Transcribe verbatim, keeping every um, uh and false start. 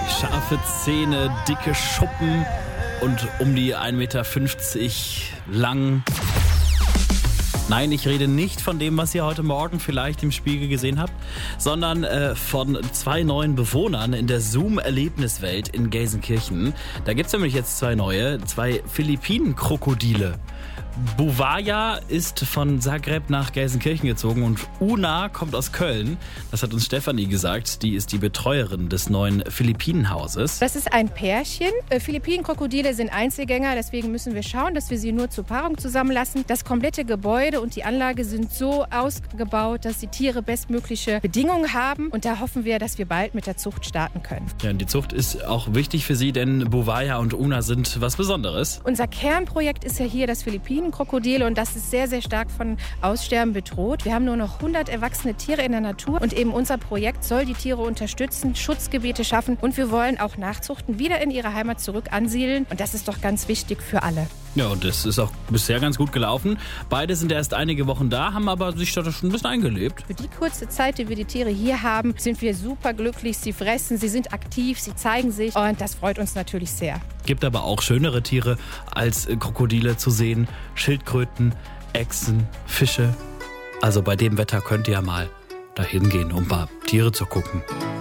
Scharfe Zähne, dicke Schuppen und um die ein Meter fünfzig lang. Nein, ich rede nicht von dem, was ihr heute Morgen vielleicht im Spiegel gesehen habt, sondern äh, von zwei neuen Bewohnern in der Zoom-Erlebniswelt in Gelsenkirchen. Da gibt es nämlich jetzt zwei neue, zwei Philippinen-Krokodile. Buvaya ist von Zagreb nach Gelsenkirchen gezogen und Una kommt aus Köln. Das hat uns Stefanie gesagt. Die ist die Betreuerin des neuen Philippinenhauses. Das ist ein Pärchen. Philippinen-Krokodile sind Einzelgänger, deswegen müssen wir schauen, dass wir sie nur zur Paarung zusammenlassen. Das komplette Gebäude und die Anlage sind so ausgebaut, dass die Tiere bestmögliche Bedingungen haben. Und da hoffen wir, dass wir bald mit der Zucht starten können. Ja, und die Zucht ist auch wichtig für Sie, denn Buvaya und Una sind was Besonderes. Unser Kernprojekt ist ja hier das Philippinen Krokodile und das ist sehr, sehr stark von Aussterben bedroht. Wir haben nur noch hundert erwachsene Tiere in der Natur und eben unser Projekt soll die Tiere unterstützen, Schutzgebiete schaffen und wir wollen auch Nachzuchten wieder in ihre Heimat zurück ansiedeln und das ist doch ganz wichtig für alle. Ja, und das ist auch bisher ganz gut gelaufen. Beide sind erst einige Wochen da, haben aber sich da schon ein bisschen eingelebt. Für die kurze Zeit, die wir die Tiere hier haben, sind wir super glücklich. Sie fressen, sie sind aktiv, sie zeigen sich und das freut uns natürlich sehr. Gibt aber auch schönere Tiere als Krokodile zu sehen. Schildkröten, Echsen, Fische. Also bei dem Wetter könnt ihr ja mal dahin gehen, um ein paar Tiere zu gucken.